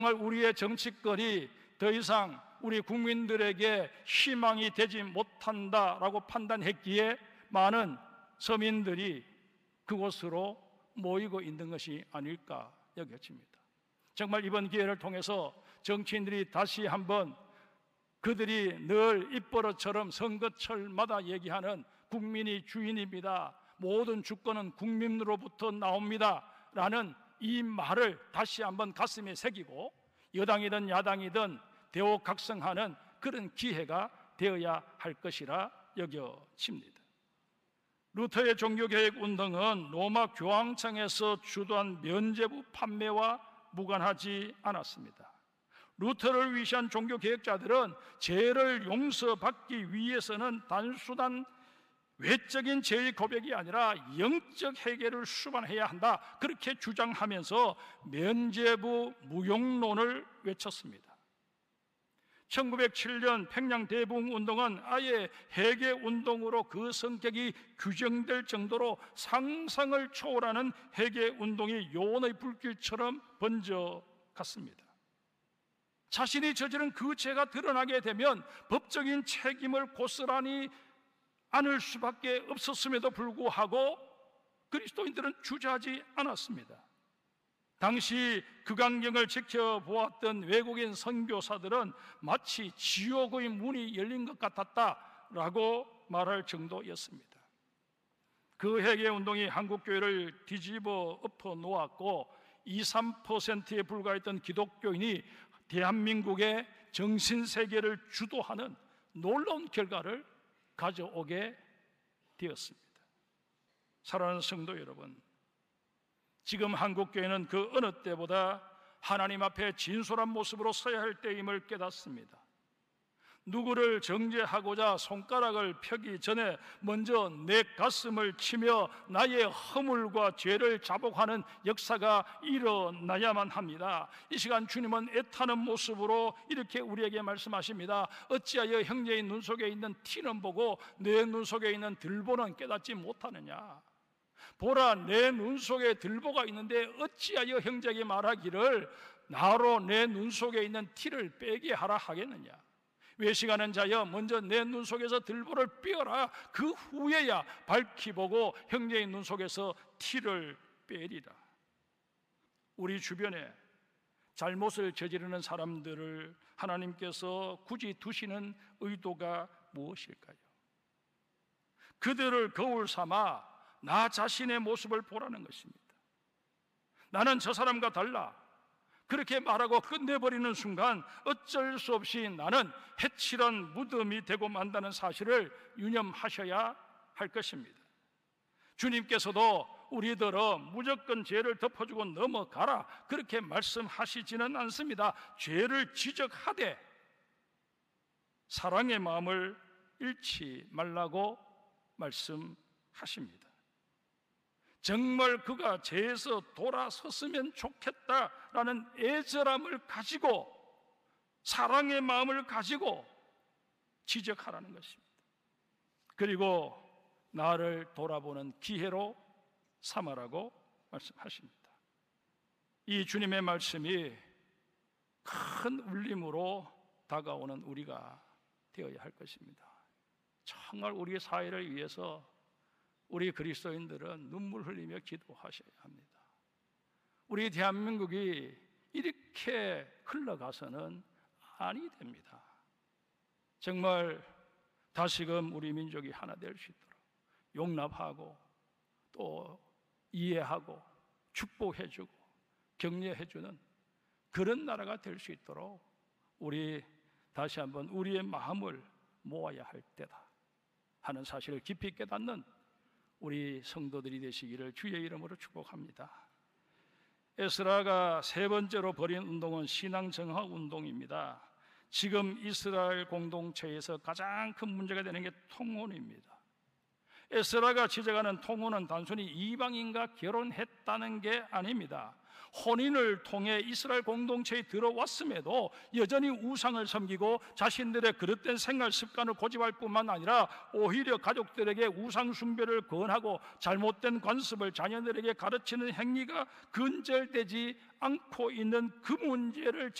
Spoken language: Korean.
정말 우리의 정치권이 더 이상 우리 국민들에게 희망이 되지 못한다라고 판단했기에 많은 서민들이 그곳으로 모이고 있는 것이 아닐까 여겨집니다. 정말 이번 기회를 통해서 정치인들이 다시 한번 그들이 늘 입버릇처럼 선거철마다 얘기하는 국민이 주인입니다, 모든 주권은 국민으로부터 나옵니다 라는 이 말을 다시 한번 가슴에 새기고 여당이든 야당이든 대호각성하는 그런 기회가 되어야 할 것이라 여겨집니다. 루터의 종교개혁 운동은 로마 교황청에서 주도한 면죄부 판매와 무관하지 않았습니다. 루터를 위시한 종교개혁자들은 죄를 용서받기 위해서는 단순한 외적인 죄의 고백이 아니라 영적 해결을 수반해야 한다, 그렇게 주장하면서 면죄부 무용론을 외쳤습니다. 1907년 평양 대붕운동은 아예 회개운동으로 그 성격이 규정될 정도로 상상을 초월하는 회개운동이 요원의 불길처럼 번져갔습니다. 자신이 저지른 그 죄가 드러나게 되면 법적인 책임을 고스란히 안을 수밖에 없었음에도 불구하고 그리스도인들은 주저하지 않았습니다. 당시 그 광경을 지켜보았던 외국인 선교사들은 마치 지옥의 문이 열린 것 같았다라고 말할 정도였습니다. 그 회개운동이 한국교회를 뒤집어 엎어 놓았고 2~3%에 불과했던 기독교인이 대한민국의 정신세계를 주도하는 놀라운 결과를 가져오게 되었습니다. 사랑하는 성도 여러분, 지금 한국교회는 그 어느 때보다 하나님 앞에 진솔한 모습으로 서야 할 때임을 깨닫습니다. 누구를 정죄하고자 손가락을 펴기 전에 먼저 내 가슴을 치며 나의 허물과 죄를 자복하는 역사가 일어나야만 합니다. 이 시간 주님은 애타는 모습으로 이렇게 우리에게 말씀하십니다. 어찌하여 형제의 눈 속에 있는 티는 보고 내 눈 속에 있는 들보는 깨닫지 못하느냐. 보라, 내 눈 속에 들보가 있는데 어찌하여 형제에게 말하기를 나로 내 눈 속에 있는 티를 빼게 하라 하겠느냐. 외식하는 자여, 먼저 내 눈 속에서 들보를 빼어라. 그 후에야 밝히 보고 형제의 눈 속에서 티를 빼리라. 우리 주변에 잘못을 저지르는 사람들을 하나님께서 굳이 두시는 의도가 무엇일까요? 그들을 거울 삼아 나 자신의 모습을 보라는 것입니다. 나는 저 사람과 달라, 그렇게 말하고 끝내버리는 순간 어쩔 수 없이 나는 해칠한 무덤이 되고 만다는 사실을 유념하셔야 할 것입니다. 주님께서도 우리들은 무조건 죄를 덮어주고 넘어가라 그렇게 말씀하시지는 않습니다. 죄를 지적하되 사랑의 마음을 잃지 말라고 말씀하십니다. 정말 그가 죄에서 돌아섰으면 좋겠다라는 애절함을 가지고 사랑의 마음을 가지고 지적하라는 것입니다. 그리고 나를 돌아보는 기회로 삼아라고 말씀하십니다. 이 주님의 말씀이 큰 울림으로 다가오는 우리가 되어야 할 것입니다. 정말 우리 사회를 위해서 우리 그리스도인들은 눈물 흘리며 기도하셔야 합니다. 우리 대한민국이 이렇게 흘러가서는 아니 됩니다. 정말 다시금 우리 민족이 하나 될 수 있도록 용납하고 또 이해하고 축복해주고 격려해주는 그런 나라가 될 수 있도록 우리 다시 한번 우리의 마음을 모아야 할 때다 하는 사실을 깊이 깨닫는 우리 성도들이 되시기를 주의 이름으로 축복합니다. 에스라가 세 번째로 벌인 운동은 신앙 정화 운동입니다. 지금 이스라엘 공동체에서 가장 큰 문제가 되는 게 통혼입니다. 에스라가 지적하는 통혼은 단순히 이방인과 결혼했다는 게 아닙니다. 혼인을 통해 이스라엘 공동체에 들어왔음에도 여전히 우상을 섬기고 자신들의 그릇된 생활 습관을 고집할 뿐만 아니라 오히려 가족들에게 우상 숭배를 권하고 잘못된 관습을 자녀들에게 가르치는 행위가 근절되지 않고 있는 그 문제를